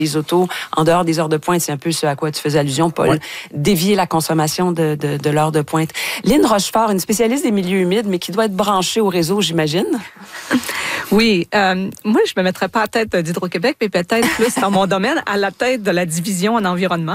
les autos en dehors des heures de pointe, c'est un peu ce à quoi tu faisais allusion, Paul, dévier la consommation de l'heure de pointe. Lynn Rochefort, une spécialiste des milieux humides, mais qui doit être branchée au réseau, j'imagine. Oui, moi, je me mettrais pas à la tête d'Hydro-Québec, mais peut-être plus dans mon domaine, à la tête de la division en environnement.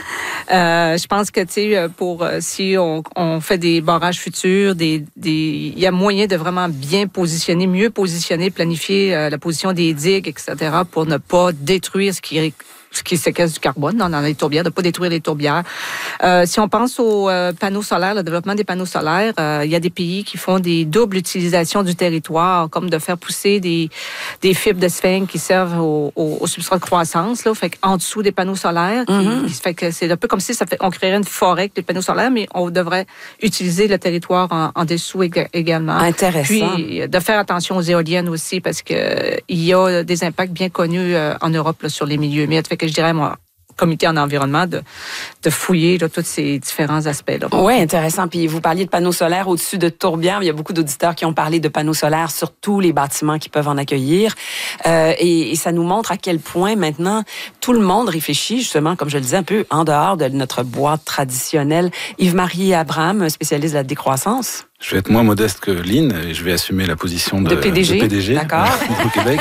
Je pense que, tu sais, si on fait des barrages futurs, il y a moyen de vraiment bien positionner, mieux positionner, planifier la position des digues, etc., pour ne pas détruire ce qui séquestre du carbone dans les tourbières, de ne pas détruire les tourbières. Si on pense aux panneaux solaires, le développement des panneaux solaires, il y a des pays qui font des doubles utilisations du territoire, comme de faire pousser des fibres de sphène qui servent au substrat de croissance, là, fait en dessous des panneaux solaires. Qui fait que c'est un peu comme si on créerait une forêt avec des panneaux solaires, mais on devrait utiliser le territoire en dessous également. Intéressant. Puis de faire attention aux éoliennes aussi, parce que il y a des impacts bien connus en Europe là, sur les milieux humides. Fait que je dirais, moi, comité en environnement, de fouiller là, tous ces différents aspects-là. Oui, intéressant. Puis vous parliez de panneaux solaires au-dessus de tourbières. Il y a beaucoup d'auditeurs qui ont parlé de panneaux solaires sur tous les bâtiments qui peuvent en accueillir. Et ça nous montre à quel point maintenant tout le monde réfléchit, justement, comme je le disais, un peu en dehors de notre boîte traditionnelle. Yves-Marie Abraham, spécialiste de la décroissance. Je vais être moins modeste que Lynn et je vais assumer la position de PDG d'accord. au Québec.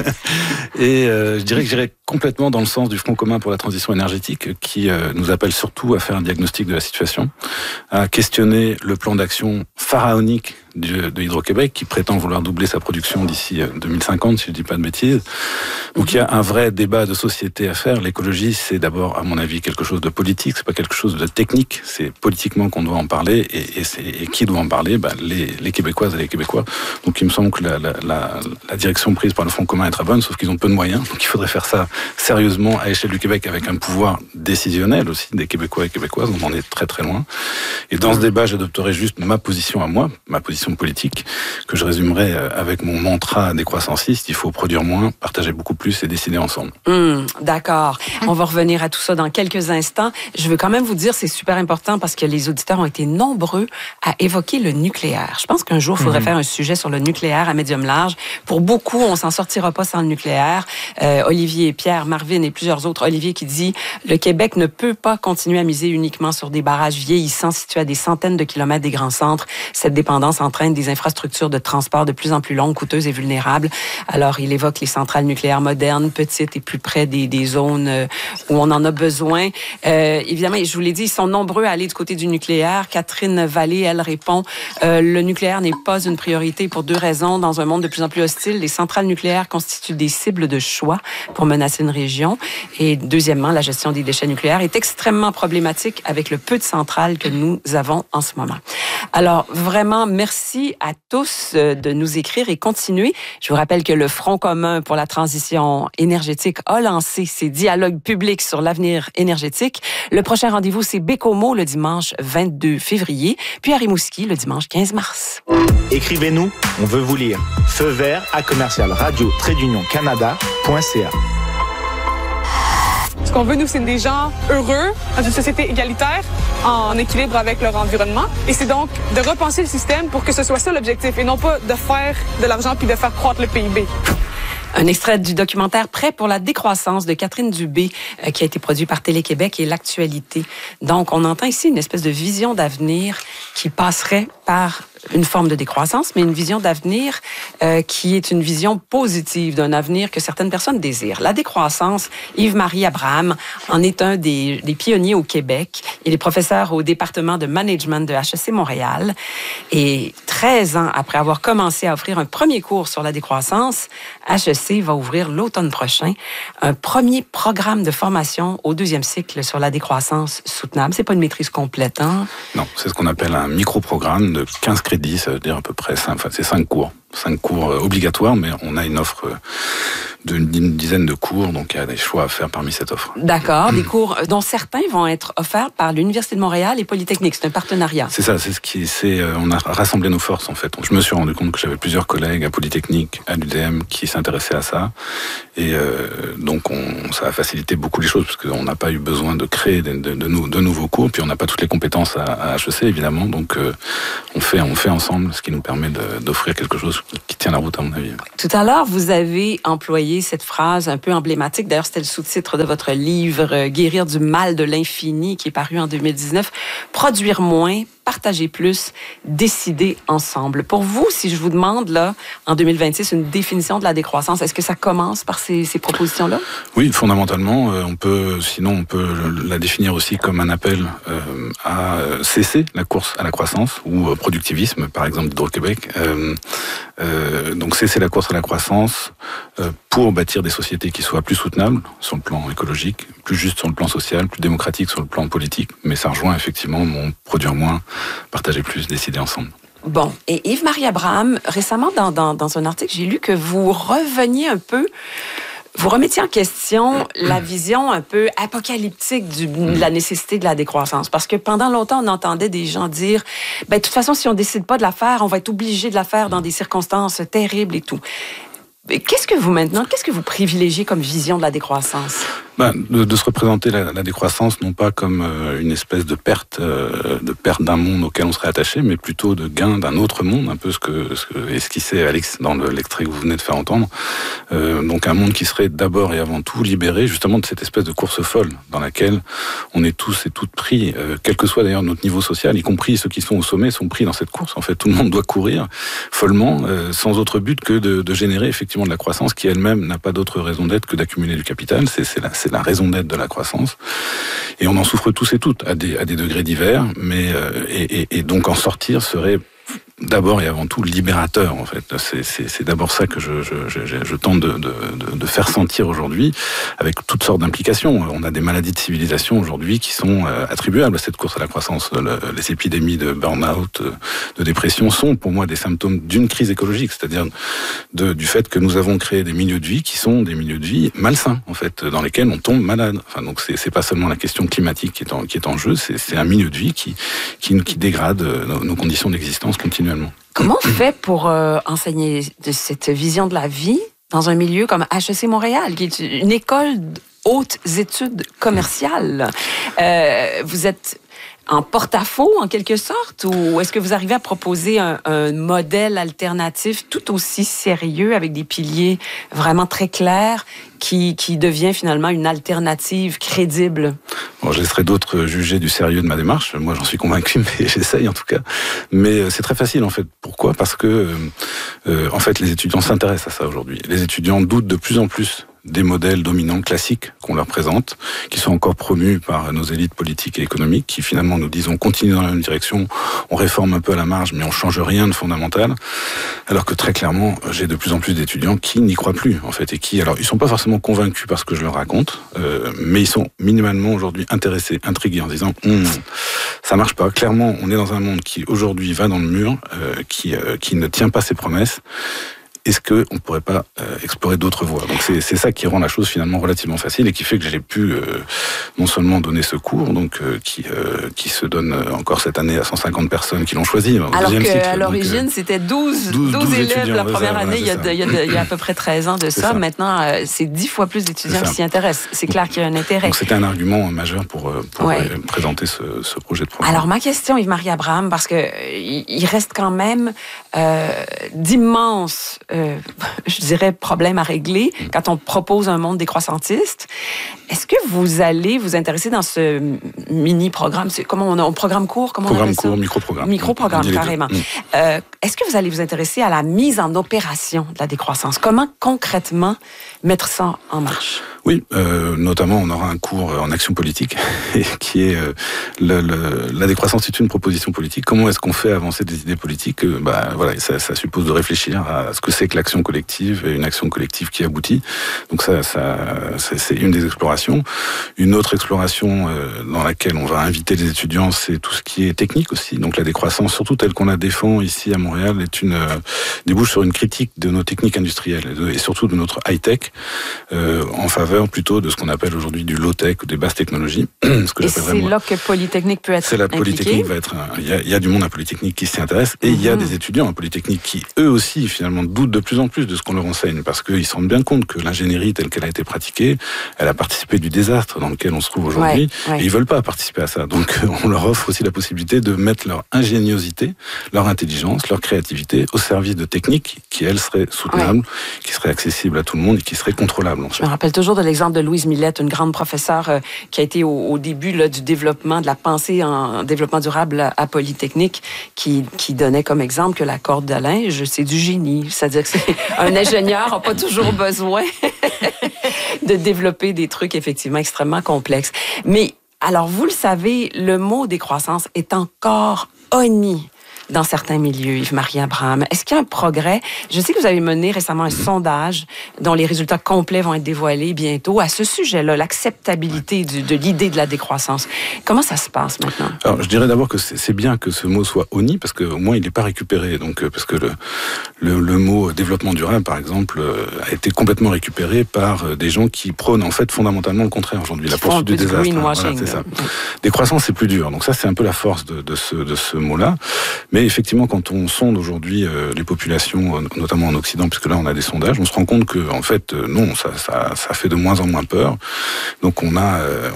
Et je dirais que j'irai complètement dans le sens du Front commun pour la transition énergétique qui nous appelle surtout à faire un diagnostic de la situation, à questionner le plan d'action pharaonique de Hydro-Québec qui prétend vouloir doubler sa production d'ici 2050, si je ne dis pas de bêtises. Donc il y a un vrai débat de société à faire. L'écologie, c'est d'abord, à mon avis, quelque chose de politique, c'est pas quelque chose de technique. C'est politiquement qu'on doit en parler et qui doit en parler? Les Québécoises et les Québécois. Donc il me semble que la direction prise par le Front commun est très bonne, sauf qu'ils ont peu de moyens. Donc il faudrait faire ça sérieusement à l'échelle du Québec avec un pouvoir décisionnel aussi des Québécois et Québécoises. On en est très très loin. Et dans ce débat, j'adopterai juste ma position à moi, ma position politique, que je résumerai avec mon mantra décroissanciste: il faut produire moins, partager beaucoup plus et décider ensemble. D'accord. On va revenir à tout ça dans quelques instants. Je veux quand même vous dire, c'est super important parce que les auditeurs ont été nombreux à évoquer le nucléaire. Je pense qu'un jour, il faudrait faire un sujet sur le nucléaire à médium large. Pour beaucoup, on s'en sortira pas sans le nucléaire. Olivier, Pierre, Marvin et plusieurs autres. Olivier qui dit: le Québec ne peut pas continuer à miser uniquement sur des barrages vieillissants situés à des centaines de kilomètres des grands centres. Cette dépendance entraîne des infrastructures de transport de plus en plus longues, coûteuses et vulnérables. Alors, il évoque les centrales nucléaires modernes, petites et plus près des zones où on en a besoin. Évidemment, je vous l'ai dit, ils sont nombreux à aller du côté du nucléaire. Catherine Vallée, elle répond: le nucléaire n'est pas une priorité pour deux raisons. Dans un monde de plus en plus hostile, les centrales nucléaires constituent des cibles de choix pour menacer une région. Et deuxièmement, la gestion des déchets nucléaires est extrêmement problématique avec le peu de centrales que nous avons en ce moment. Alors, vraiment, merci à tous de nous écrire et continuer. Je vous rappelle que le Front commun pour la transition énergétique a lancé ses dialogues publics sur l'avenir énergétique. Le prochain rendez-vous, c'est Bécomo le dimanche 22 février, puis à Rimouski le dimanche 15 mars. Écrivez-nous, on veut vous lire. Feu vert à commercial-radio-canada.ca. Ce qu'on veut, nous, c'est des gens heureux, dans une société égalitaire, en équilibre avec leur environnement. Et c'est donc de repenser le système pour que ce soit ça l'objectif, et non pas de faire de l'argent puis de faire croître le PIB. Un extrait du documentaire Prêt pour la décroissance de Catherine Dubé, qui a été produit par Télé-Québec, et l'actualité. Donc, on entend ici une espèce de vision d'avenir qui passerait par une forme de décroissance, mais une vision d'avenir qui est une vision positive d'un avenir que certaines personnes désirent. La décroissance, Yves-Marie Abraham en est un des pionniers au Québec. Il est professeur au département de management de HEC Montréal. Et 13 ans après avoir commencé à offrir un premier cours sur la décroissance, HEC va ouvrir l'automne prochain un premier programme de formation au 2e cycle sur la décroissance soutenable. C'est pas une maîtrise complète, hein? Non, c'est ce qu'on appelle un micro-programme de 15 crédits, ça veut dire à peu près 5 cours. 5 cours obligatoires, mais on a une offre d'une dizaine de cours, donc il y a des choix à faire parmi cette offre. D'accord, des cours dont certains vont être offerts par l'Université de Montréal et Polytechnique, c'est un partenariat. C'est ça, on a rassemblé nos forces en fait. Je me suis rendu compte que j'avais plusieurs collègues à Polytechnique, à l'UDM qui s'intéressaient à ça, et donc ça a facilité beaucoup les choses, parce qu'on n'a pas eu besoin de créer de nouveaux cours, puis on n'a pas toutes les compétences à HEC évidemment, donc on fait ensemble, ce qui nous permet d'offrir quelque chose démarche qui tient la route à mon avis. Tout à l'heure, vous avez employé cette phrase un peu emblématique. D'ailleurs, c'était le sous-titre de votre livre « Guérir du mal de l'infini » qui est paru en 2019. Produire moins, partager plus, décider ensemble. Pour vous, si je vous demande, là, en 2026, une définition de la décroissance, est-ce que ça commence par ces propositions-là? Oui, fondamentalement, on peut la définir aussi comme un appel à cesser la course à la croissance ou productivisme, par exemple d'Hydro-Québec. Donc cesser la course à la croissance pour bâtir des sociétés qui soient plus soutenables sur le plan écologique, plus justes sur le plan social, plus démocratiques sur le plan politique. Mais ça rejoint effectivement mon produire moins, partager plus, décider ensemble. Bon, et Yves-Marie Abraham, récemment dans un article, j'ai lu que vous reveniez un peu, vous remettiez en question la vision un peu apocalyptique de la nécessité de la décroissance. Parce que pendant longtemps, on entendait des gens dire, de toute façon, si on décide pas de la faire, on va être obligé de la faire dans des circonstances terribles et tout. Qu'est-ce que vous privilégiez comme vision de la décroissance? De se représenter la décroissance non pas comme une espèce de perte d'un monde auquel on serait attaché, mais plutôt de gain d'un autre monde, un peu ce que esquissait Alex dans l'extrait que vous venez de faire entendre. Donc un monde qui serait d'abord et avant tout libéré justement de cette espèce de course folle dans laquelle on est tous et toutes pris, quel que soit d'ailleurs notre niveau social, y compris ceux qui sont au sommet, sont pris dans cette course. En fait, tout le monde doit courir follement, sans autre but que de générer effectivement de la croissance qui elle-même n'a pas d'autre raison d'être que d'accumuler du capital. C'est la raison d'être de la croissance. Et on en souffre tous et toutes, à des degrés divers, mais et donc en sortir serait d'abord et avant tout libérateur, en fait. C'est d'abord ça que je tente de faire sentir aujourd'hui, avec toutes sortes d'implications. On a des maladies de civilisation aujourd'hui qui sont attribuables à cette course à la croissance. Les épidémies de burn-out, de dépression sont pour moi des symptômes d'une crise écologique, c'est-à-dire du fait que nous avons créé des milieux de vie qui sont des milieux de vie malsains, en fait, dans lesquels on tombe malade. Enfin, donc c'est pas seulement la question climatique qui est en jeu, c'est un milieu de vie qui dégrade nos conditions d'existence continuellement. Comment on fait pour enseigner de cette vision de la vie dans un milieu comme HEC Montréal, qui est une école hautes études commerciales? Vous êtes en porte-à-faux, en quelque sorte, ou est-ce que vous arrivez à proposer un modèle alternatif tout aussi sérieux, avec des piliers vraiment très clairs, qui devient finalement une alternative crédible? Bon, je laisserai d'autres juger du sérieux de ma démarche. Moi, j'en suis convaincu, mais j'essaye en tout cas. Mais c'est très facile, en fait. Pourquoi ? Parce que, en fait, les étudiants s'intéressent à ça aujourd'hui. Les étudiants doutent de plus en plus des modèles dominants classiques qu'on leur présente, qui sont encore promus par nos élites politiques et économiques, qui finalement nous disent on continue dans la même direction, on réforme un peu à la marge, mais on change rien de fondamental. Alors que très clairement, j'ai de plus en plus d'étudiants qui n'y croient plus, en fait, et qui, alors, ils sont pas forcément convaincus par ce que je leur raconte, mais ils sont minimalement aujourd'hui intéressés, intrigués, en disant ça marche pas. Clairement, on est dans un monde qui aujourd'hui va dans le mur, qui ne tient pas ses promesses. Est-ce qu'on ne pourrait pas explorer d'autres voies? Donc c'est ça qui rend la chose finalement relativement facile et qui fait que j'ai pu non seulement donner ce cours, donc qui se donne encore cette année à 150 personnes qui l'ont choisi. Alors qu'à l'origine, c'était 12 élèves la première année, il y a à peu près 13 ans de ça. Maintenant, c'est 10 fois plus d'étudiants qui s'y intéressent. C'est clair qu'il y a un intérêt. Donc c'était un argument majeur pour présenter ce projet de programme. Alors ma question, Yves-Marie Abraham, parce que il reste quand même d'immenses je dirais, problème à régler quand on propose un monde décroissantiste. Est-ce que vous allez vous intéresser dans ce mini-programme? Comment on a un programme court? Programme court, micro-programme. Micro-programme, carrément. Est-ce que vous allez vous intéresser à la mise en opération de la décroissance? Comment concrètement mettre ça en marche? Oui, notamment on aura un cours en action politique qui est la décroissance est une proposition politique. Comment est-ce qu'on fait avancer des idées politiques? Voilà, ça suppose de réfléchir à ce que c'est que l'action collective et une action collective qui aboutit. Donc c'est une des explorations. Une autre exploration dans laquelle on va inviter les étudiants, c'est tout ce qui est technique aussi. Donc la décroissance, surtout telle qu'on la défend ici à Montréal, débouche sur une critique de nos techniques industrielles et surtout de notre high-tech en faveur faveur plutôt de ce qu'on appelle aujourd'hui du low-tech ou des basses technologies. Ce que et c'est là que Polytechnique peut être C'est la Polytechnique va être... Il y a du monde à Polytechnique qui s'y intéresse et il y a des étudiants à Polytechnique qui, eux aussi, finalement, doutent de plus en plus de ce qu'on leur enseigne parce qu'ils se rendent bien compte que l'ingénierie telle qu'elle a été pratiquée, elle a participé du désastre dans lequel on se trouve aujourd'hui et ils veulent pas participer à ça. Donc, on leur offre aussi la possibilité de mettre leur ingéniosité, leur intelligence, leur créativité au service de techniques qui, elles, seraient soutenables, qui seraient accessibles à tout le monde et qui seraient contrôlables. Je me rappelle toujours de l'exemple de Louise Millette, une grande professeure qui a été au début là, du développement, de la pensée en développement durable à Polytechnique, qui donnait comme exemple que la corde à linge, c'est du génie. C'est-à-dire que un ingénieur n'a pas toujours besoin de développer des trucs effectivement extrêmement complexes. Mais alors, vous le savez, le mot décroissance est encore honni dans certains milieux, Yves-Marie Abraham. Est-ce qu'il y a un progrès? Je sais que vous avez mené récemment un sondage dont les résultats complets vont être dévoilés bientôt à ce sujet-là, l'acceptabilité de l'idée de la décroissance. Comment ça se passe maintenant? Alors, je dirais d'abord que c'est bien que ce mot soit honni, parce qu'au moins il n'est pas récupéré. Donc, parce que le mot développement durable, par exemple, a été complètement récupéré par des gens qui prônent en fait fondamentalement le contraire aujourd'hui, la poursuite du désastre. Greenwashing. Voilà, c'est ça. Décroissance, c'est plus dur. Donc ça, c'est un peu la force de ce mot-là. Mais effectivement, quand on sonde aujourd'hui les populations, notamment en Occident, puisque là on a des sondages, on se rend compte que en fait non, ça fait de moins en moins peur. Donc on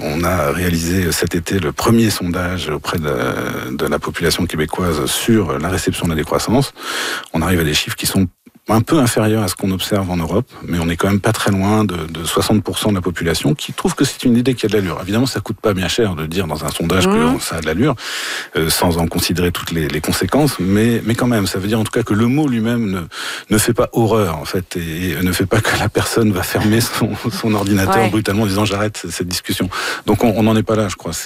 a réalisé cet été le premier sondage auprès de la population québécoise sur la réception de la décroissance. On arrive à des chiffres qui sont un peu inférieur à ce qu'on observe en Europe, mais on est quand même pas très loin de 60% de la population qui trouve que c'est une idée qui a de l'allure. Évidemment, ça coûte pas bien cher de dire dans un sondage que ça a de l'allure, sans en considérer toutes les conséquences, mais quand même, ça veut dire en tout cas que le mot lui-même ne fait pas horreur, en fait, et ne fait pas que la personne va fermer son ordinateur brutalement en disant j'arrête cette discussion. Donc on n'en est pas là, je crois.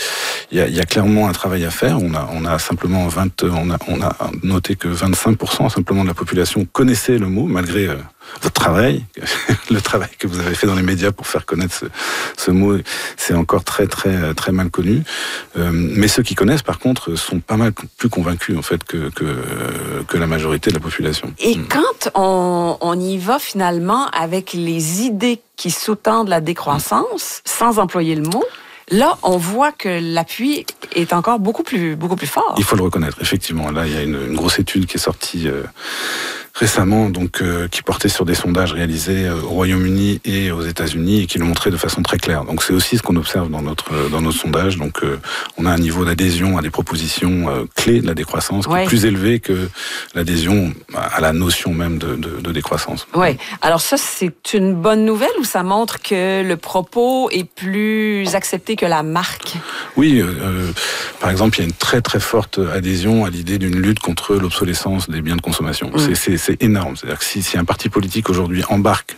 Il y a clairement un travail à faire. On a simplement on a noté que 25% simplement de la population connaissait le mot, malgré votre travail, le travail que vous avez fait dans les médias pour faire connaître ce mot, c'est encore très très très mal connu. Mais ceux qui connaissent, par contre, sont pas mal plus convaincus en fait que la majorité de la population. Et quand on y va finalement avec les idées qui sous-tendent la décroissance, sans employer le mot, là, on voit que l'appui est encore beaucoup plus fort. Il faut le reconnaître, effectivement. Là, il y a une grosse étude qui est sortie récemment, donc qui portait sur des sondages réalisés au Royaume-Uni et aux États-Unis et qui le montraient de façon très claire. Donc c'est aussi ce qu'on observe dans notre sondage. Donc on a un niveau d'adhésion à des propositions clés de la décroissance qui est plus élevé que l'adhésion à la notion même de décroissance. Oui. Alors ça, c'est une bonne nouvelle ou ça montre que le propos est plus accepté que la marque? Oui. Par exemple, il y a une très très forte adhésion à l'idée d'une lutte contre l'obsolescence des biens de consommation. C'est énorme. C'est-à-dire que si un parti politique aujourd'hui embarque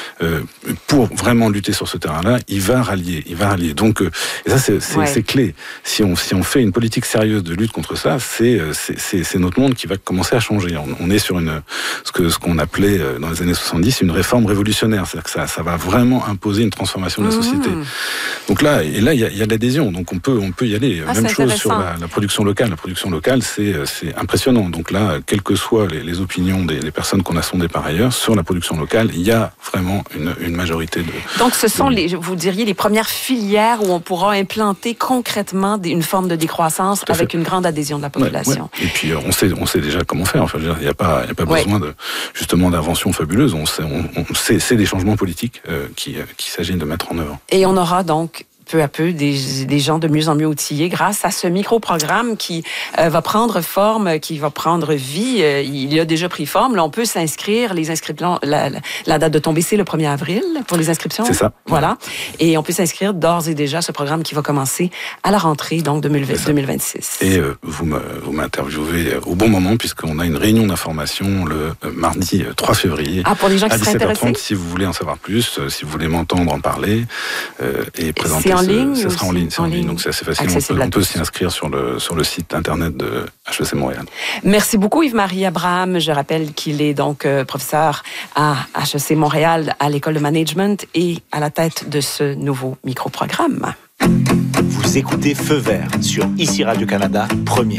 pour vraiment lutter sur ce terrain-là, il va rallier. Donc, et ça c'est clé. Si on fait une politique sérieuse de lutte contre ça, c'est notre monde qui va commencer à changer. On est sur ce qu'on appelait dans les années 70 une réforme révolutionnaire. C'est-à-dire que ça va vraiment imposer une transformation de la société. Donc là, il y a de l'adhésion. Donc on peut y aller. Même chose sur la production locale. La production locale, c'est impressionnant. Donc là, quelles que soient les opinions des personnes qu'on a sondées par ailleurs, sur la production locale, il y a vraiment une majorité de... Donc ce sont, vous diriez, les premières filières où on pourra implanter concrètement une forme de décroissance avec une grande adhésion de la population. Ouais. Et puis on sait déjà comment faire. Enfin, il n'y a pas besoin justement d'inventions fabuleuses. C'est des changements politiques qu'il s'agit de mettre en œuvre. Et on aura donc peu à peu des gens de mieux en mieux outillés grâce à ce micro-programme qui va prendre forme, qui va prendre vie. Il a déjà pris forme. Là, on peut s'inscrire. Les inscriptions, la date de tombée, c'est le 1er avril pour les inscriptions. C'est ça. Voilà. Et on peut s'inscrire d'ores et déjà à ce programme qui va commencer à la rentrée, donc 2026. Et vous m'interviewez au bon moment puisqu'on a une réunion d'information le mardi 3 février. Pour les gens qui seraient intéressés. Si vous voulez en savoir plus, si vous voulez m'entendre en parler et présenter. En ligne, ça sera en ligne, donc c'est assez facile. On peut s'y inscrire sur le site internet de HEC Montréal. Merci beaucoup Yves-Marie Abraham. Je rappelle qu'il est donc professeur à HEC Montréal à l'école de management et à la tête de ce nouveau micro-programme. Vous écoutez Feu Vert sur ICI Radio-Canada, premier.